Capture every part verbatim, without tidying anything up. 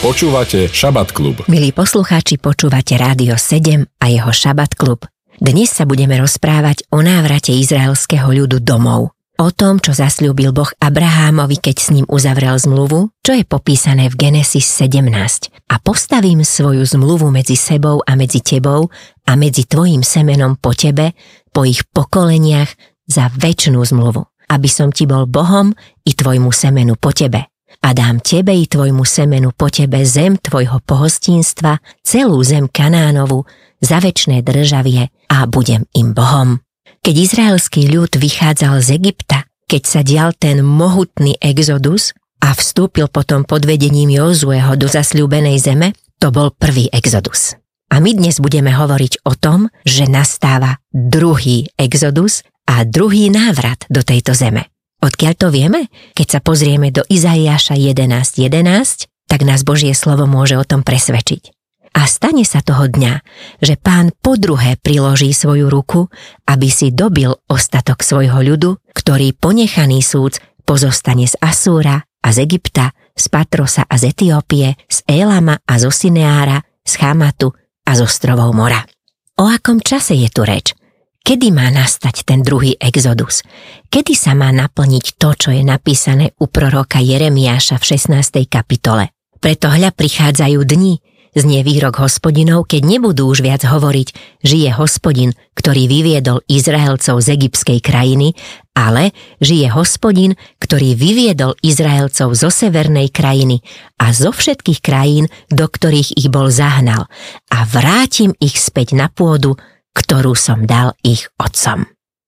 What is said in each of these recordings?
Počúvate Šabat klub. Milí poslucháči, počúvate Rádio sedem a jeho Šabat klub. Dnes sa budeme rozprávať o návrate izraelského ľudu domov. O tom, čo zasľúbil Boh Abrahámovi, keď s ním uzavrel zmluvu, čo je popísané v Genesis sedemnásť. A postavím svoju zmluvu medzi sebou a medzi tebou a medzi tvojim semenom po tebe, po ich pokoleniach za večnú zmluvu, aby som ti bol Bohom i tvojmu semenu po tebe. A dám tebe i tvojmu semenu po tebe zem tvojho pohostinstva, celú zem Kanánovu, za večné državie a budem im Bohom. Keď izraelský ľud vychádzal z Egypta, keď sa dial ten mohutný exodus a vstúpil potom pod vedením Jozueho do zasľúbenej zeme, to bol prvý exodus. A my dnes budeme hovoriť o tom, že nastáva druhý exodus a druhý návrat do tejto zeme. Odkiaľ to vieme? Keď sa pozrieme do Izaiáša jedenásť jedenásť, tak nás Božie slovo môže o tom presvedčiť. A stane sa toho dňa, že Pán po druhé priloží svoju ruku, aby si dobil ostatok svojho ľudu, ktorý ponechaný súc pozostane z Asúra a z Egypta, z Patrosa a z Etiópie, z Élama a zo Sineára, z Chamatu a z ostrovov mora. O akom čase je tu reč? Kedy má nastať ten druhý exodus? Kedy sa má naplniť to, čo je napísané u proroka Jeremiáša v šestnástej kapitole? Preto hľa prichádzajú dni, znie výrok Hospodinov, keď nebudú už viac hovoriť, žije Hospodin, ktorý vyviedol Izraelcov z egyptskej krajiny, ale žije Hospodin, ktorý vyviedol Izraelcov zo severnej krajiny a zo všetkých krajín, do ktorých ich bol zahnal, a vrátim ich späť na pôdu, ktorú som dal ich otcom.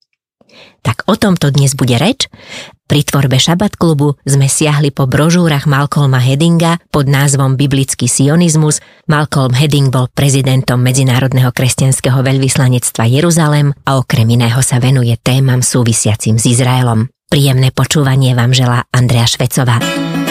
Tak o tomto dnes bude reč. Pri tvorbe Šabat klubu sme siahli po brožúrach Malcolma Heddinga pod názvom Biblický sionizmus. Malcolm Hedding bol prezidentom Medzinárodného kresťanského veľvyslanectva Jeruzalém a okrem iného sa venuje témam súvisiacim s Izraelom. Príjemné počúvanie vám želá Andrea Švecová.